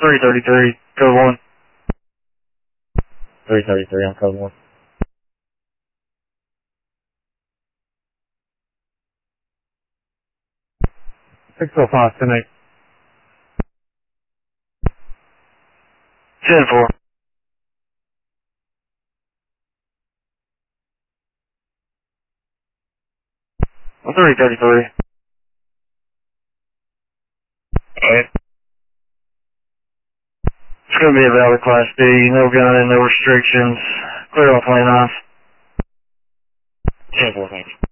333, code 1. 333 on code 1. Six oh five, 10-8. 10-4. 333. Alright. It's going to be a valid Class B, no gun and no restrictions. Clear off lane off. 10-4, thanks.